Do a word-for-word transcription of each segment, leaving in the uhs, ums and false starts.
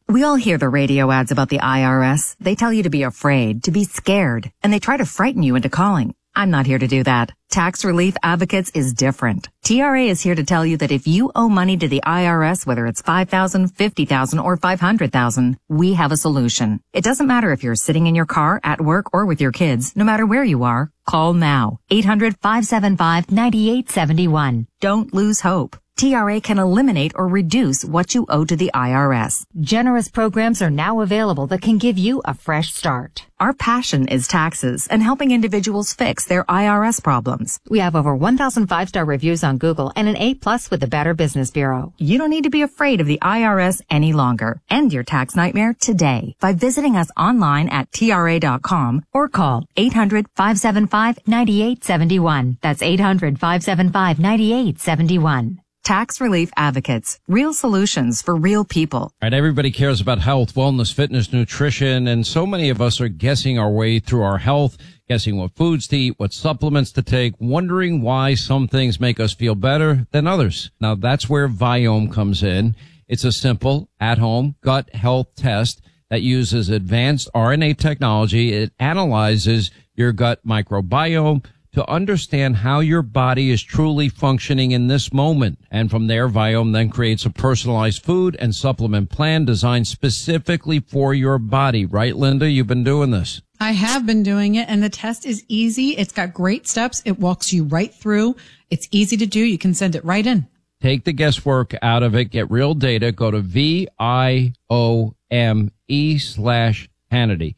We all hear the radio ads about the I R S. They tell you to be afraid, to be scared, and they try to frighten you into calling. I'm not here to do that. Tax Relief Advocates is different. T R A is here to tell you that if you owe money to the I R S, whether it's five thousand dollars, fifty thousand dollars, or five hundred thousand dollars, we have a solution. It doesn't matter if you're sitting in your car, at work, or with your kids. No matter where you are, call now. eight hundred, five seven five, nine eight seven one. Don't lose hope. T R A can eliminate or reduce what you owe to the I R S. Generous programs are now available that can give you a fresh start. Our passion is taxes and helping individuals fix their I R S problems. We have over one thousand five-star reviews on Google and an A plus with the Better Business Bureau. You don't need to be afraid of the I R S any longer. End your tax nightmare today by visiting us online at T R A dot com or call eight hundred, five seven five, nine eight seven one. That's eight hundred, five seven five, nine eight seven one. Tax Relief Advocates. Real solutions for real people. All right, everybody cares about health, wellness, fitness, nutrition, and so many of us are guessing our way through our health, guessing what foods to eat, what supplements to take, wondering why some things make us feel better than others. Now, that's where Viome comes in. It's a simple, at-home gut health test that uses advanced R N A technology. It analyzes your gut microbiome to understand how your body is truly functioning in this moment. And from there, Viome then creates a personalized food and supplement plan designed specifically for your body. Right, Linda? You've been doing this. I have been doing it, and the test is easy. It's got great steps. It walks you right through. It's easy to do. You can send it right in. Take the guesswork out of it. Get real data. Go to V I O M E slash Hannity.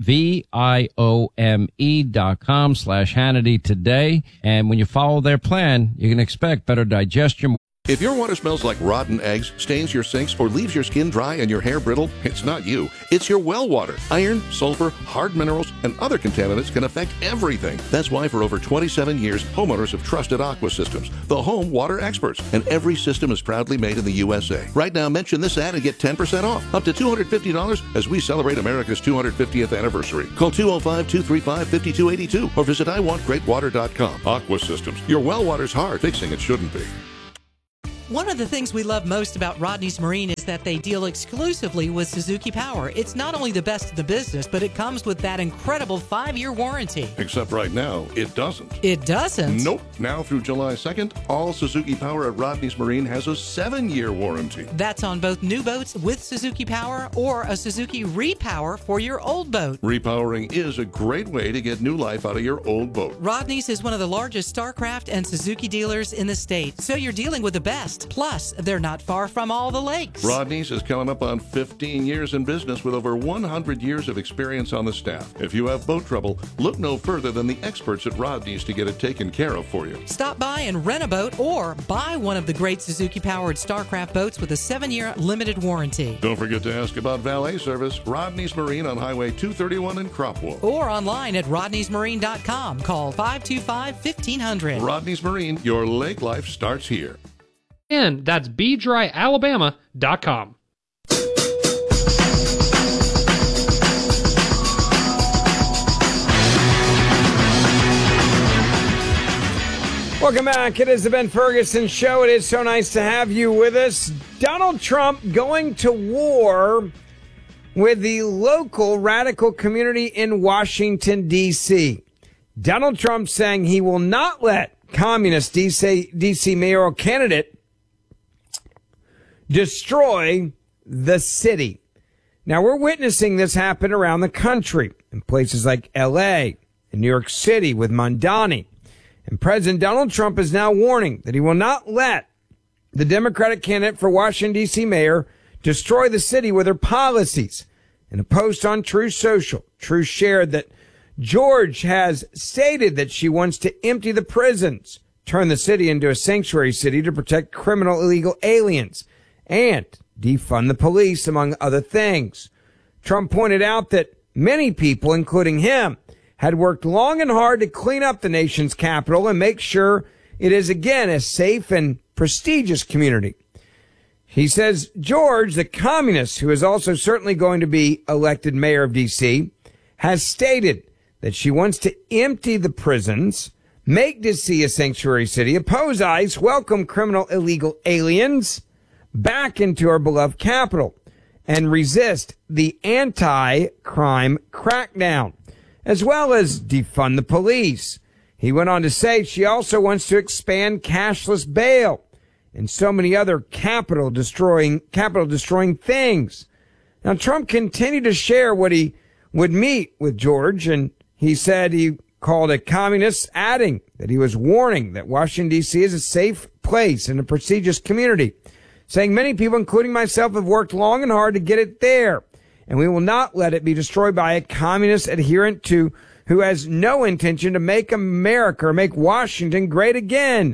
V-I-O-M-E dot com slash Hannity today. And when you follow their plan, you can expect better digestion. If your water smells like rotten eggs, stains your sinks, or leaves your skin dry and your hair brittle, it's not you. It's your well water. Iron, sulfur, hard minerals, and other contaminants can affect everything. That's why for over twenty-seven years, homeowners have trusted Aqua Systems, the home water experts. And every system is proudly made in the U S A. Right now, mention this ad and get ten percent off, up to two hundred fifty dollars as we celebrate America's two hundred fiftieth anniversary. Call two oh five, two three five, five two eight two or visit I want great water dot com. Aqua Systems. Your well water's hard. Fixing it shouldn't be. One of the things we love most about Rodney's Marine is that they deal exclusively with Suzuki Power. It's not only the best in the business, but it comes with that incredible five-year warranty. Except right now, it doesn't. It doesn't? Nope. Now through July second, all Suzuki Power at Rodney's Marine has a seven-year warranty. That's on both new boats with Suzuki Power or a Suzuki Repower for your old boat. Repowering is a great way to get new life out of your old boat. Rodney's is one of the largest StarCraft and Suzuki dealers in the state, so you're dealing with the best. Plus, they're not far from all the lakes. Rodney's is coming up on fifteen years in business with over one hundred years of experience on the staff. If you have boat trouble, look no further than the experts at Rodney's to get it taken care of for you. Stop by and rent a boat or buy one of the great Suzuki-powered StarCraft boats with a seven-year limited warranty. Don't forget to ask about valet service. Rodney's Marine on Highway two thirty-one in Cropwell. Or online at rodneys marine dot com. Call five two five, one five zero zero. Rodney's Marine, your lake life starts here. And that's be dry alabama dot com. Welcome back. It is the Ben Ferguson Show. It is so nice to have you with us. Donald Trump going to war with the local radical community in Washington, D C Donald Trump saying he will not let communist D C, D C mayoral candidate destroy the city. Now, we're witnessing this happen around the country in places like L A and New York City with Mamdani. And President Donald Trump is now warning that he will not let the Democratic candidate for Washington, D C mayor destroy the city with her policies. In a post on Truth Social, Truth shared that George has stated that she wants to empty the prisons, turn the city into a sanctuary city to protect criminal illegal aliens, and defund the police, among other things. Trump pointed out that many people, including him, had worked long and hard to clean up the nation's capital and make sure it is again a safe and prestigious community. He says George, the communist, who is also certainly going to be elected mayor of D C, has stated that she wants to empty the prisons, make D C a sanctuary city, oppose ICE, welcome criminal illegal aliens back into our beloved capital. and resist the anti-crime crackdown, as well as defund the police. He went on to say she also wants to expand cashless bail and so many other capital destroying, capital destroying things. Now, Trump continued to share what he would meet with George, and he said he called a communist, adding that he was warning that Washington, D C is a safe place and a prestigious community, saying many people, including myself, have worked long and hard to get it there, and we will not let it be destroyed by a communist adherent to who has no intention to make America or make Washington great again.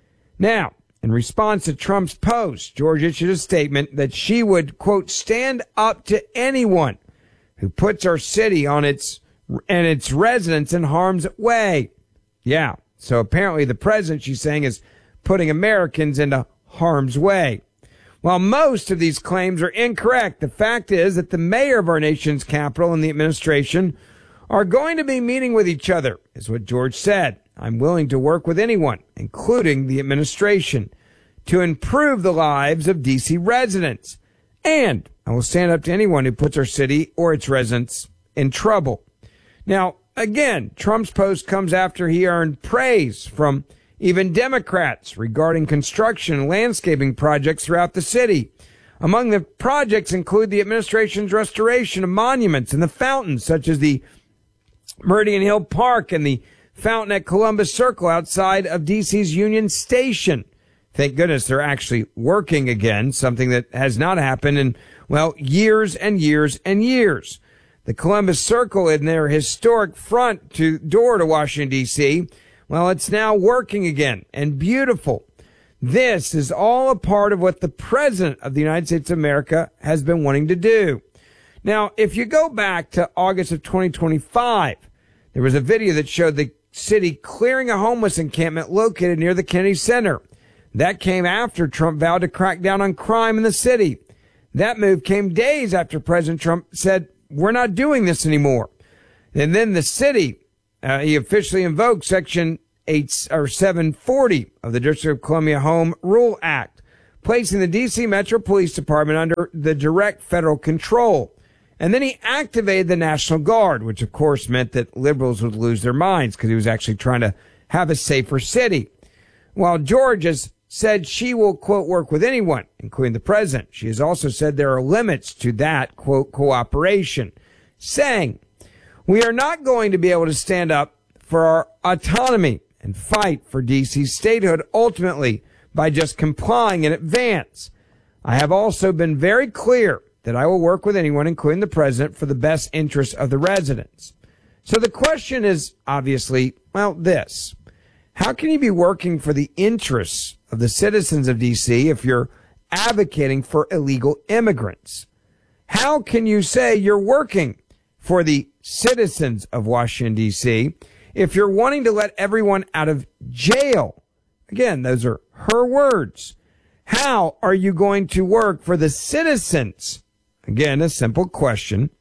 Now, in response to Trump's post, George issued a statement that she would, quote, stand up to anyone who puts our city on its and its residents in harm's way. Yeah, so apparently the president, she's saying, is putting Americans into harm's way. While most of these claims are incorrect, the fact is that the mayor of our nation's capital and the administration are going to be meeting with each other, is what George said. I'm willing to work with anyone, including the administration, to improve the lives of D C residents. And I will stand up to anyone who puts our city or its residents in trouble. Now, again, Trump's post comes after he earned praise from even Democrats regarding construction and landscaping projects throughout the city. Among the projects include the administration's restoration of monuments and the fountains, such as the Meridian Hill Park and the fountain at Columbus Circle outside of D C's Union Station. Thank goodness they're actually working again, something that has not happened in, well, years and years and years. The Columbus Circle in their historic front to door to Washington, D C, well, it's now working again and beautiful. This is all a part of what the President of the United States of America has been wanting to do. Now, if you go back to August of twenty twenty-five, there was a video that showed the city clearing a homeless encampment located near the Kennedy Center. That came after Trump vowed to crack down on crime in the city. That move came days after President Trump said, we're not doing this anymore. And then the city, uh, he officially invoked Section eight or seven forty of the District of Columbia Home Rule Act, placing the D C Metro Police Department under the direct federal control. And then he activated the National Guard, which of course meant that liberals would lose their minds because he was actually trying to have a safer city. While George has said she will, quote, work with anyone, including the president, she has also said there are limits to that, quote, cooperation, saying, we are not going to be able to stand up for our autonomy and fight for D C's statehood ultimately by just complying in advance. I have also been very clear that I will work with anyone, including the president, for the best interest of the residents. So the question is obviously, well, this. How can you be working for the interests of the citizens of D C if you're advocating for illegal immigrants? How can you say you're working for the citizens of Washington, D C if you're wanting to let everyone out of jail? Again, those are her words. How are you going to work for the citizens? Again, a simple question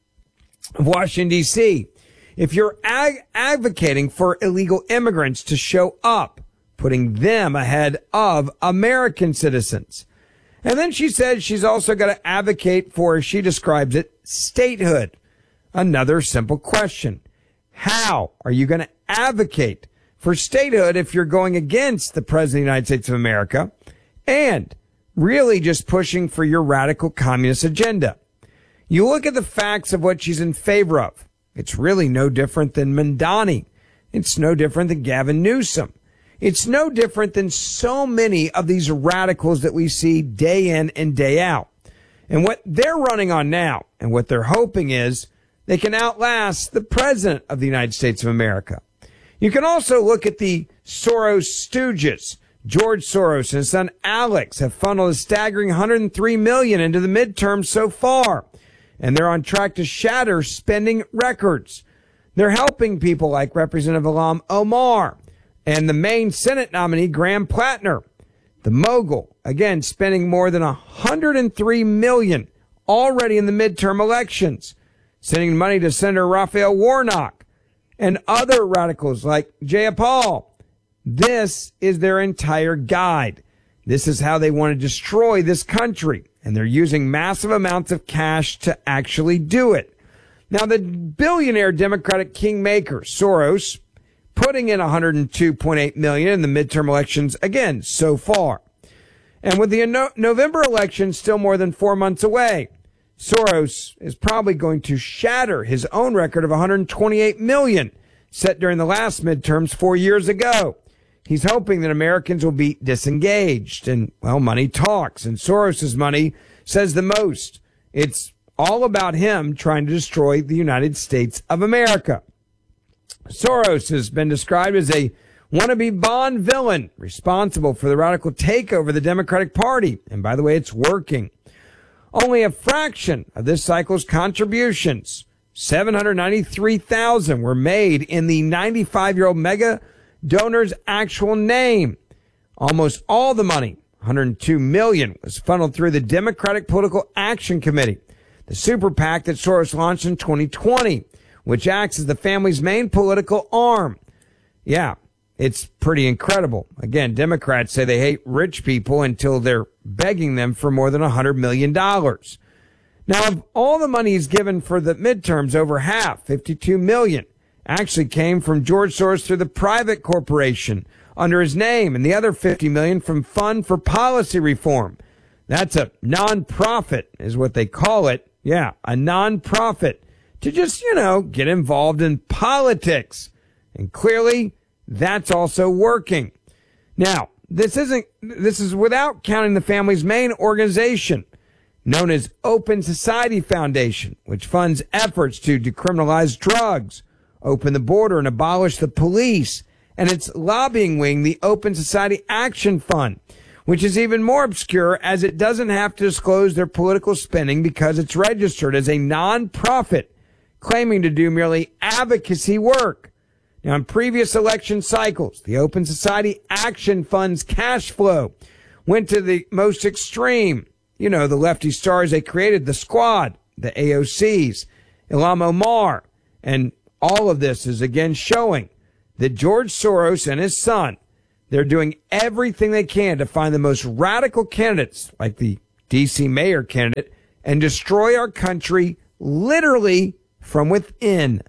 of Washington, D C if you're ag- advocating for illegal immigrants to show up, putting them ahead of American citizens. And then she said she's also got to advocate for, as she describes it, statehood. Another simple question. How are you going to advocate for statehood if you're going against the President of the United States of America and really just pushing for your radical communist agenda? You look at the facts of what she's in favor of. It's really no different than Mamdani. It's no different than Gavin Newsom. It's no different than so many of these radicals that we see day in and day out. And what they're running on now and what they're hoping is they can outlast the President of the United States of America. You can also look at the Soros stooges. George Soros and his son Alex have funneled a staggering one hundred three million dollars into the midterms so far. And they're on track to shatter spending records. They're helping people like Representative Ilhan Omar and the Maine Senate nominee Graham Plattner. The mogul, again, spending more than one hundred three million dollars already in the midterm elections, sending money to Senator Raphael Warnock and other radicals like Jayapal. This is their entire guide. This is how they want to destroy this country. and they're using massive amounts of cash to actually do it. Now, the billionaire Democratic kingmaker, Soros, putting in one hundred two point eight million dollars in the midterm elections again so far. And with the no- November election still more than four months away, Soros is probably going to shatter his own record of one hundred twenty-eight million dollars set during the last midterms four years ago. He's hoping that Americans will be disengaged. And, well, money talks, and Soros's money says the most. It's all about him trying to destroy the United States of America. Soros has been described as a wannabe Bond villain responsible for the radical takeover of the Democratic Party. And by the way, it's working. Only a fraction of this cycle's contributions, seven hundred ninety-three thousand, were made in the ninety-five-year-old mega donor's actual name. Almost all the money, one hundred two million dollars, was funneled through the Democratic Political Action Committee, the super PAC that Soros launched in twenty twenty, which acts as the family's main political arm. Yeah, it's pretty incredible. Again, Democrats say they hate rich people until they're begging them for more than one hundred million dollars. Now, of all the money he's given for the midterms, over half, fifty-two million dollars, actually came from George Soros through the private corporation under his name, and the other fifty million dollars from Fund for Policy Reform. That's a nonprofit, is what they call it. Yeah, a nonprofit to just, you know, get involved in politics. And clearly, that's also working. Now, this isn't, this is without counting the family's main organization, known as Open Society Foundation, which funds efforts to decriminalize drugs, open the border, and abolish the police, and its lobbying wing, the Open Society Action Fund, which is even more obscure as it doesn't have to disclose their political spending because it's registered as a non-profit, claiming to do merely advocacy work. Now, in previous election cycles, the Open Society Action Fund's cash flow went to the most extreme. You know, the lefty stars they created, the Squad, the A O Cs, Ilham Omar. And all of this is again showing that George Soros and his son, they're doing everything they can to find the most radical candidates, like the D C mayor candidate, and destroy our country literally from within.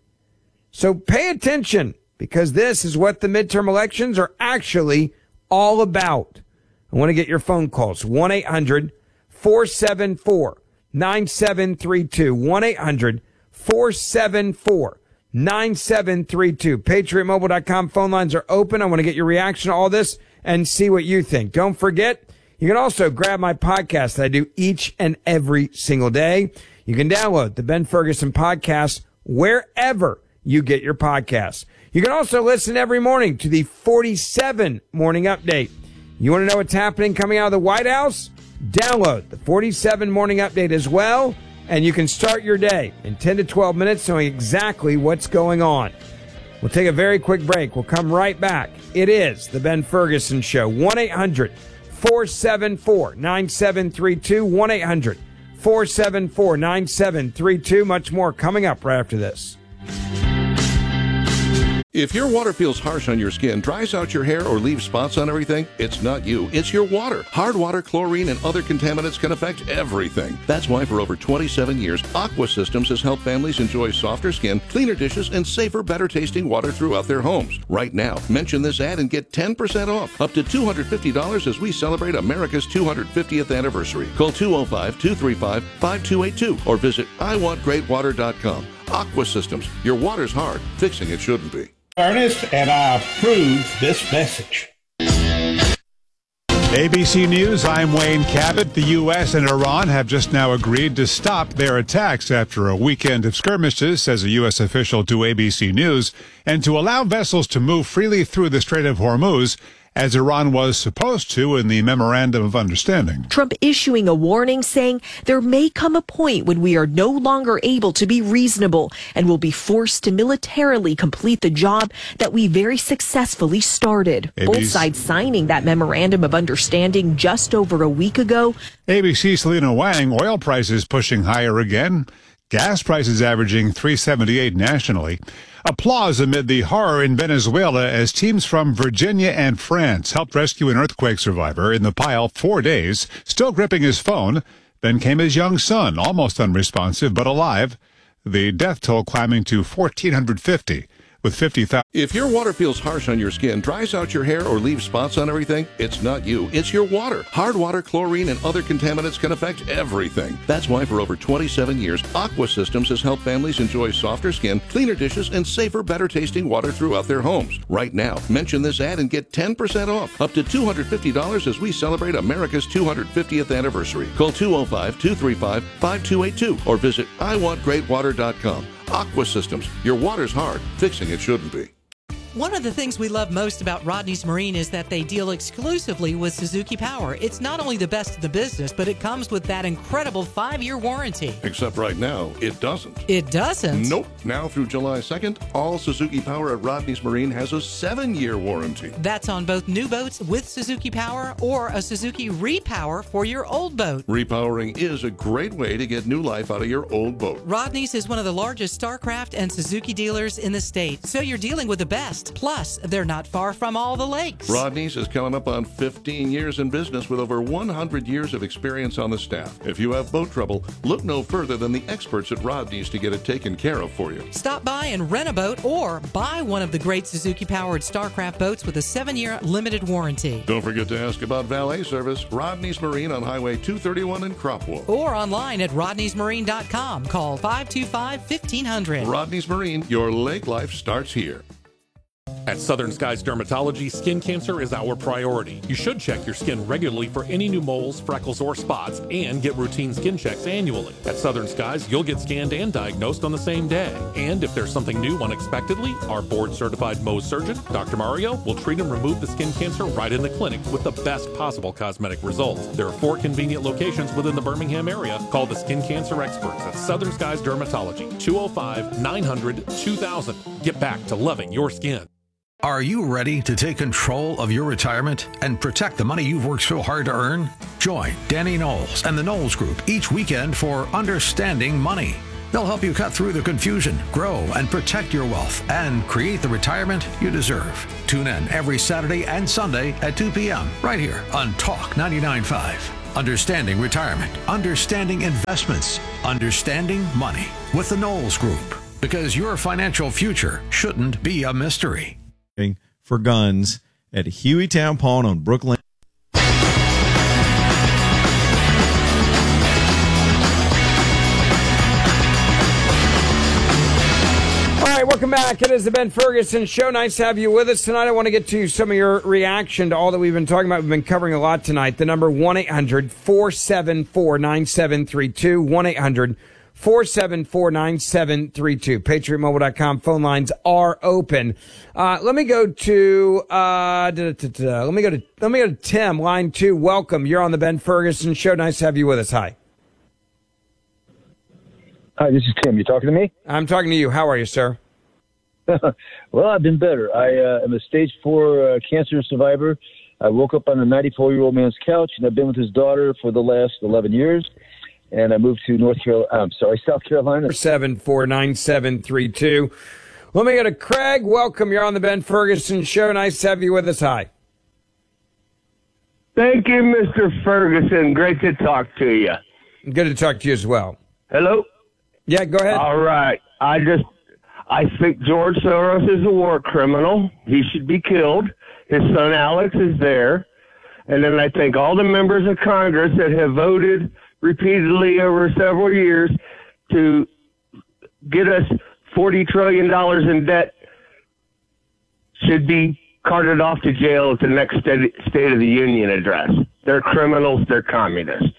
So pay attention, because this is what the midterm elections are actually all about. I want to get your phone calls. one eight hundred four seven four nine seven three two. one eight hundred four seven four nine seven three two. Patriot Mobile dot com phone lines are open. I want to get your reaction to all this and see what you think. Don't forget, you can also grab my podcast that I do each and every single day. You can download the Ben Ferguson podcast wherever you get your podcasts. You can also listen every morning to the forty-seven Morning Update. You want to know what's happening coming out of the White House? Download the forty-seven Morning Update as well, and you can start your day in ten to twelve minutes knowing exactly what's going on. We'll take a very quick break. We'll come right back. It is the Ben Ferguson Show. one eight hundred four seven four nine seven three two. one eight hundred four seven four nine seven three two. Much more coming up right after this. If your water feels harsh on your skin, dries out your hair, or leaves spots on everything, it's not you, it's your water. Hard water, chlorine, and other contaminants can affect everything. That's why for over twenty-seven years, Aqua Systems has helped families enjoy softer skin, cleaner dishes, and safer, better-tasting water throughout their homes. Right now, mention this ad and get ten percent off, up to two hundred fifty dollars as we celebrate America's two hundred fiftieth anniversary. Call two oh five, two three five, five two eight two or visit I want great water dot com. Aqua Systems, your water's hard, fixing it shouldn't be. Ernest, and I approve this message. A B C News, I'm Wayne Cabot. The U S and Iran have just now agreed to stop their attacks after a weekend of skirmishes, says a U S official to A B C News, and to allow vessels to move freely through the Strait of Hormuz, as Iran was supposed to in the Memorandum of Understanding. Trump issuing a warning saying there may come a point when we are no longer able to be reasonable and will be forced to militarily complete the job that we very successfully started. A B C Both sides signing that Memorandum of Understanding just over a week ago. A B C Selena Wang, oil prices pushing higher again. Gas prices averaging three seventy-eight nationally. Applause amid the horror in Venezuela as teams from Virginia and France helped rescue an earthquake survivor in the pile four days, still gripping his phone. Then came his young son, almost unresponsive but alive, the death toll climbing to one thousand four hundred fifty. With fifty thousand. If your water feels harsh on your skin, dries out your hair, or leaves spots on everything, it's not you. It's your water. Hard water, chlorine, and other contaminants can affect everything. That's why for over twenty-seven years, Aqua Systems has helped families enjoy softer skin, cleaner dishes, and safer, better-tasting water throughout their homes. Right now, mention this ad and get ten percent off, up to two hundred fifty dollars as we celebrate America's two hundred fiftieth anniversary. Call two oh five, two three five, five two eight two or visit I want great water dot com. Aqua Systems. Your water's hard. Fixing it shouldn't be. One of the things we love most about Rodney's Marine is that they deal exclusively with Suzuki Power. It's not only the best in the business, but it comes with that incredible five-year warranty. Except right now, it doesn't. It doesn't? Nope. Now through July second, all Suzuki Power at Rodney's Marine has a seven-year warranty. That's on both new boats with Suzuki Power or a Suzuki Repower for your old boat. Repowering is a great way to get new life out of your old boat. Rodney's is one of the largest StarCraft and Suzuki dealers in the state, so you're dealing with the best. Plus, they're not far from all the lakes. Rodney's is coming up on fifteen years in business with over one hundred years of experience on the staff. If you have boat trouble, look no further than the experts at Rodney's to get it taken care of for you. Stop by and rent a boat or buy one of the great Suzuki-powered StarCraft boats with a seven-year limited warranty. Don't forget to ask about valet service. Rodney's Marine on Highway two thirty-one in Cropwell. Or online at rodneys marine dot com. Call five two five, fifteen hundred. Rodney's Marine, your lake life starts here. At Southern Skies Dermatology, skin cancer is our priority. You should check your skin regularly for any new moles, freckles, or spots, and get routine skin checks annually. At Southern Skies, you'll get scanned and diagnosed on the same day. And if there's something new unexpectedly, our board-certified Mohs surgeon, Doctor Mario, will treat and remove the skin cancer right in the clinic with the best possible cosmetic results. There are four convenient locations within the Birmingham area. Call the skin cancer experts at Southern Skies Dermatology, two oh five, nine hundred, two thousand. Get back to loving your skin. Are you ready to take control of your retirement and protect the money you've worked so hard to earn? Join Danny Knowles and the Knowles Group each weekend for Understanding Money. They'll help you cut through the confusion, grow and protect your wealth, and create the retirement you deserve. Tune in every Saturday and Sunday at two p.m. right here on Talk ninety-nine point five. Understanding Retirement, Understanding Investments, Understanding Money with the Knowles Group. Because your financial future shouldn't be a mystery. For guns at Hueytown Pawn on Brooklyn. All right, welcome back. It is the Ben Ferguson Show. Nice to have you with us tonight. I want to get to some of your reaction to all that we've been talking about. We've been covering a lot tonight. The number one eight hundred, four seven four, nine seven three two, one eight hundred, four seven four, nine seven three two. Patriot Mobile dot com phone lines are open. Uh, let me go to, uh, da, da, da, da. let me go to, let me go to Tim, line two. Welcome. You're on the Ben Ferguson Show. Nice to have you with us. Hi. Hi, this is Tim. You talking to me? I'm talking to you. How are you, sir? Well, I've been better. I uh, am a stage four uh, cancer survivor. I woke up on a ninety-four-year-old man's couch, and I've been with his daughter for the last eleven years. And I moved to North Carolina. I'm sorry, South Carolina. seven four nine seven three two. Let me go to Craig. Welcome. You're on the Ben Ferguson Show. Nice to have you with us. Hi. Thank you, Mister Ferguson. Great to talk to you. Good to talk to you as well. Hello? Yeah, go ahead. All right. I just, I think George Soros is a war criminal. He should be killed. His son Alex is there. And then I think all the members of Congress that have voted repeatedly over several years to get us forty trillion dollars in debt should be carted off to jail at the next State of the Union address. They're criminals. They're communists.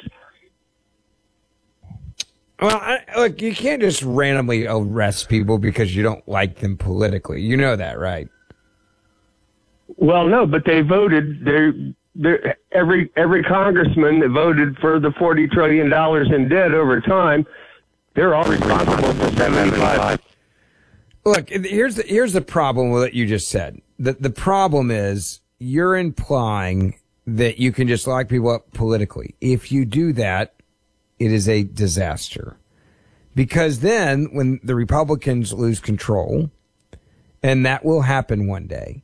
Well, I, look, you can't just randomly arrest people because you don't like them politically. You know that, right? Well, no, but they voted. They're, they're, every every congressman that voted for the forty trillion dollars in debt over time, they're all responsible for seventy-five. Look, here's the, here's the problem with what you just said. The, the problem is you're implying that you can just lock people up politically. If you do that, it is a disaster. Because then when the Republicans lose control, and that will happen one day,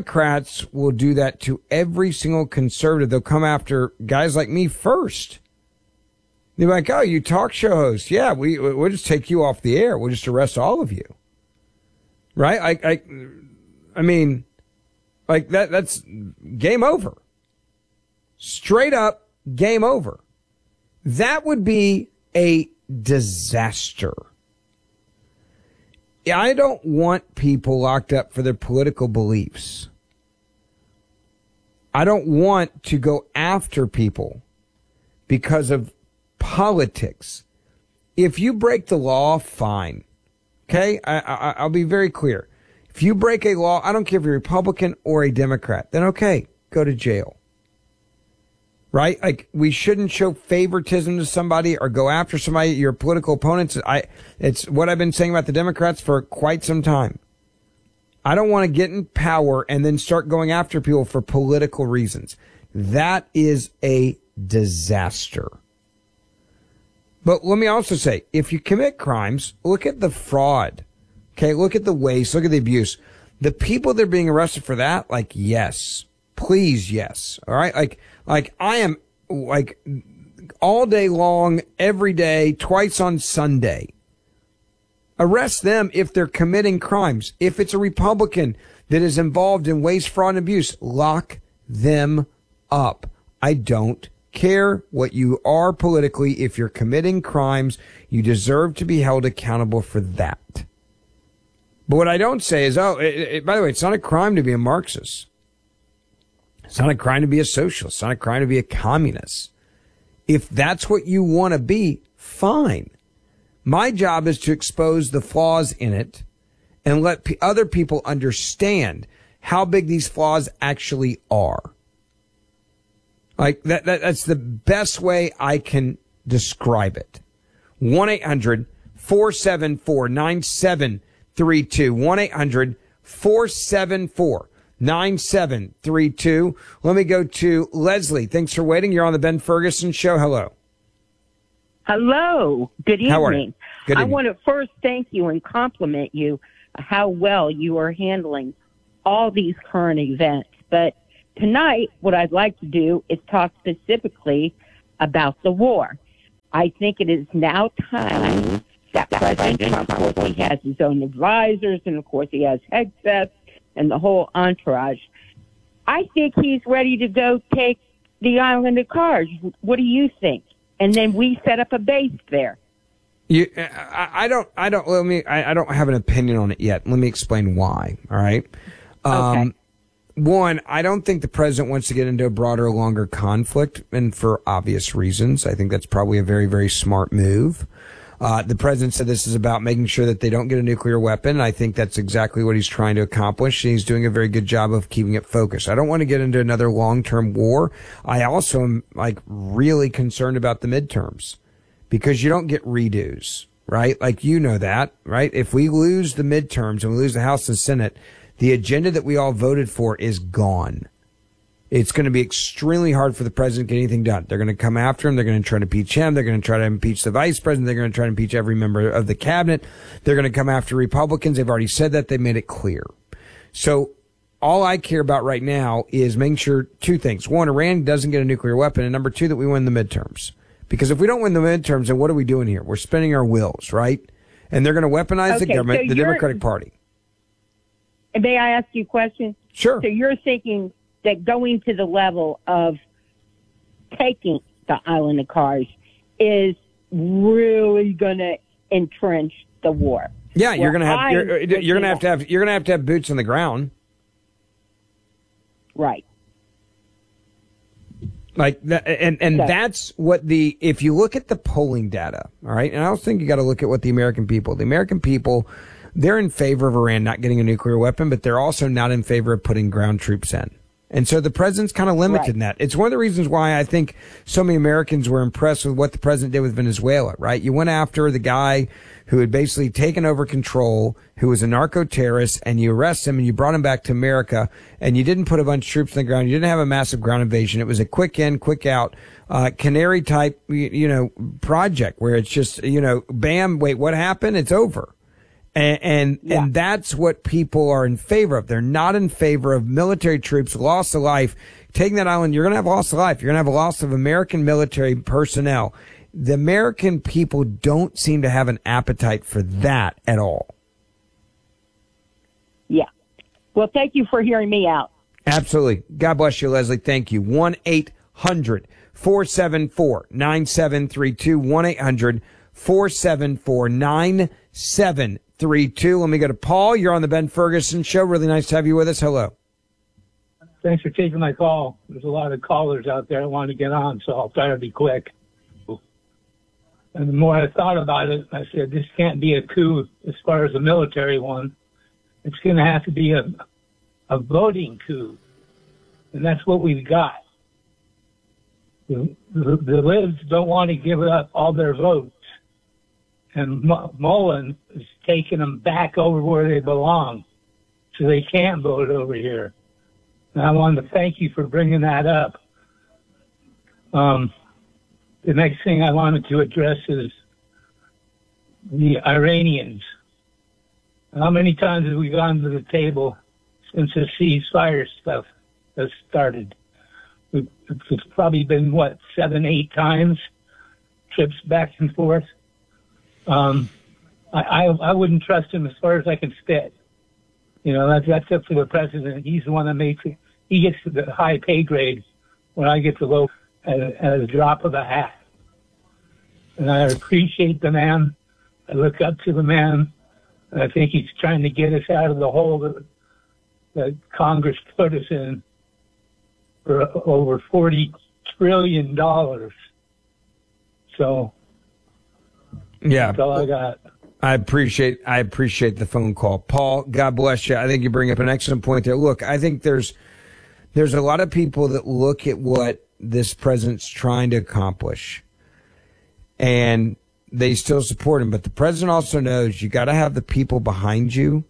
Democrats will do that to every single conservative. They'll come after guys like me first. They're like, oh, you talk show host. Yeah, we, we'll just take you off the air. We'll just arrest all of you. Right? I, I, I mean, like that, that's game over. Straight up game over. That would be a disaster. I don't want people locked up for their political beliefs. I don't want to go after people because of politics. If you break the law, fine. Okay? I, I, I'll be very clear. If you break a law, I don't care if you're a Republican or a Democrat, then okay, go to jail. Right? Like, we shouldn't show favoritism to somebody or go after somebody, your political opponents. I, it's what I've been saying about the Democrats for quite some time. I don't want to get in power and then start going after people for political reasons. That is a disaster. But let me also say, if you commit crimes, look at the fraud. Okay, look at the waste, look at the abuse. The people that are being arrested for that, like, yes. Please, yes. All right? Like, like I am, like, all day long, every day, twice on Sunday. Arrest them if they're committing crimes. If it's a Republican that is involved in waste, fraud, and abuse, lock them up. I don't care what you are politically. If you're committing crimes, you deserve to be held accountable for that. But what I don't say is, oh, it, it, by the way, it's not a crime to be a Marxist. It's not a crime to be a socialist. It's not a crime to be a communist. If that's what you want to be, fine. My job is to expose the flaws in it and let p- other people understand how big these flaws actually are. Like that, that, that's the best way I can describe it. one eight hundred four seven four nine seven three two. one eight hundred four seven four nine seven three two. Let me go to Leslie. Thanks for waiting. You're on the Ben Ferguson Show. Hello. Hello. Good evening. How are you? Good evening. I want to first thank you and compliment you how well you are handling all these current events. But tonight, what I'd like to do is talk specifically about the war. I think it is now time that President Trump, of course, he has his own advisors, and of course, he has Hegseth and the whole entourage. I think he's ready to go take the island of Kars. What do you think? And then we set up a base there. You, I, I don't, I don't, let me, I, I don't have an opinion on it yet. Let me explain why. All right. Um, okay. One, I don't think the president wants to get into a broader, longer conflict, and for obvious reasons. I think that's probably a very, very smart move. Uh, the president said this is about making sure that they don't get a nuclear weapon. I think that's exactly what he's trying to accomplish. And he's doing a very good job of keeping it focused. I don't want to get into another long-term war. I also am, like, really concerned about the midterms because you don't get redos, right? Like, you know that, right? If we lose the midterms and we lose the House and Senate, the agenda that we all voted for is gone. It's going to be extremely hard for the president to get anything done. They're going to come after him. They're going to try to impeach him. They're going to try to impeach the vice president. They're going to try to impeach every member of the cabinet. They're going to come after Republicans. They've already said that. They made it clear. So all I care about right now is making sure two things. One, Iran doesn't get a nuclear weapon. And number two, that we win the midterms. Because if we don't win the midterms, then what are we doing here? We're spinning our wheels, right? And they're going to weaponize Okay, the government, so the you're- Democratic Party. May I ask you a question? Sure. So you're thinking that going to the level of taking the island of Kars is really going to entrench the war. Yeah, you're Where gonna have I'm you're, you're gonna have to thinking- have you're gonna have to have boots on the ground. Right. Like that, and and Okay. that's what the if you look at the polling data, all right. And I also think you got to look at what the American people, the American people, they're in favor of Iran not getting a nuclear weapon, but they're also not in favor of putting ground troops in. And so the president's kind of limited Right. in that. It's one of the reasons why I think so many Americans were impressed with what the president did with Venezuela, right? You went after the guy who had basically taken over control, who was a narco-terrorist, and you arrest him and you brought him back to America, and you didn't put a bunch of troops on the ground. You didn't have a massive ground invasion. It was a quick in, quick out, uh, canary type, you, you know, project where it's just, you know, bam, wait, what happened? It's over. And and, Yeah. and that's what people are in favor of. They're not in favor of military troops, loss of life. Taking that island, you're going to have loss of life. You're going to have a loss of American military personnel. The American people don't seem to have an appetite for that at all. Yeah. Well, thank you for hearing me out. Absolutely. God bless you, Leslie. Thank you. one eight hundred four seven four nine seven three two. one eight hundred four seven four nine seven three two. Let me go to Paul. You're on the Ben Ferguson Show. Really nice to have you with us. Hello. Thanks for taking my call. There's a lot of callers out there that want to get on, so I'll try to be quick. And the more I thought about it, I said, this can't be a coup as far as a military one. It's going to have to be a, a voting coup. And that's what we've got. The, the, the libs don't want to give up all their votes. And M- Mullen is taking them back over where they belong. So they can't vote over here. And I wanted to thank you for bringing that up. Um, the next thing I wanted to address is the Iranians. How many times have we gone to the table since the ceasefire stuff has started? It's probably been, what, seven, eight times, trips back and forth. Um, I, I, I wouldn't trust him as far as I can spit. You know, that's, that's up to the president. He's the one that makes it. He gets the high pay grade when I get the low at a, at a drop of a hat. And I appreciate the man. I look up to the man. And I think he's trying to get us out of the hole that, that Congress put us in for over forty trillion dollars. So, yeah, that's all I got. I appreciate I appreciate the phone call. Paul, God bless you. I think you bring up an excellent point there. Look, I think there's there's a lot of people that look at what this president's trying to accomplish and they still support him. But the president also knows you got to have the people behind you.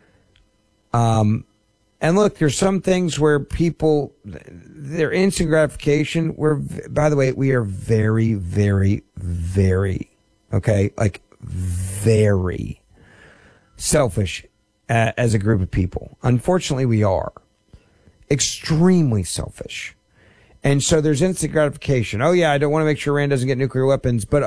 Um, and look, there's some things where people, their instant gratification, we're, by the way, we are very, very, very, okay, like very selfish uh, as a group of people. Unfortunately, we are extremely selfish. And so there's instant gratification. Oh, yeah, I don't want to make sure Iran doesn't get nuclear weapons, but